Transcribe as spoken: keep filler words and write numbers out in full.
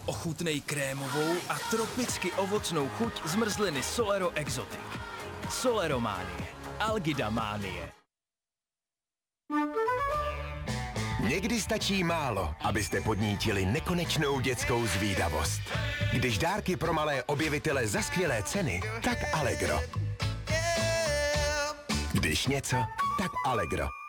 Ochutnej krémovou a tropicky ovocnou chuť zmrzliny Solero Exotic. Solerománie. Algidamánie. Někdy stačí málo, abyste podnítili nekonečnou dětskou zvídavost. Když dárky pro malé objevitele za skvělé ceny, tak Allegro. Když něco, tak Allegro.